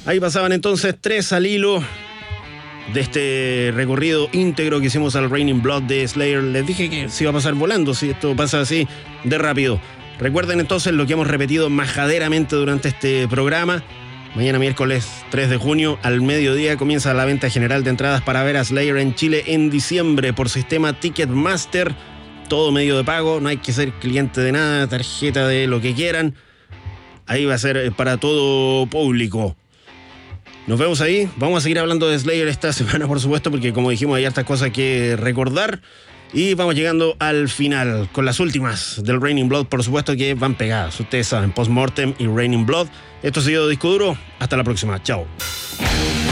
Ahí pasaban entonces 3 al hilo de este recorrido íntegro que hicimos al Raining Blood de Slayer. Les dije que se iba a pasar volando, si esto pasa así de rápido. Recuerden entonces lo que hemos repetido majaderamente durante este programa. Mañana miércoles 3 de junio al mediodía comienza la venta general de entradas para ver a Slayer en Chile en diciembre por sistema Ticketmaster. Todo medio de pago, no hay que ser cliente de nada, tarjeta de lo que quieran. Ahí va a ser para todo público. Nos vemos ahí. Vamos a seguir hablando de Slayer esta semana, por supuesto, porque como dijimos hay hartas cosas que recordar. Y vamos llegando al final con las últimas del Raining Blood, por supuesto que van pegadas. Ustedes saben, Postmortem y Raining Blood. Esto ha sido Disco Duro. Hasta la próxima. Chao.